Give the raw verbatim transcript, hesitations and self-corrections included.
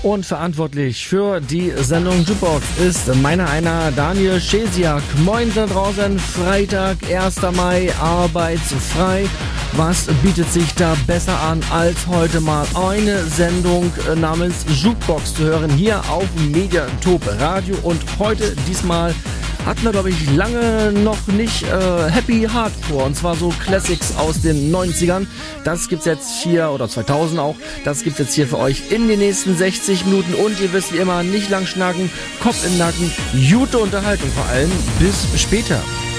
Und verantwortlich für die Sendung Jukebox ist meiner einer Daniel Schesiak. Moin da draußen, Freitag, erster Mai, arbeitsfrei. Was bietet sich da besser an, als heute mal eine Sendung namens Jukebox zu hören, hier auf Mediatop Radio. Und heute diesmal hatten wir, glaube ich, lange noch nicht äh, Happy Hardcore, und zwar so Classics aus den neunzigern. Das gibt's jetzt hier, oder zweitausend auch, das gibt's jetzt hier für euch in den nächsten sechzig Minuten. Und ihr wisst wie immer, nicht lang schnacken, Kopf im Nacken, gute Unterhaltung vor allem. Bis später.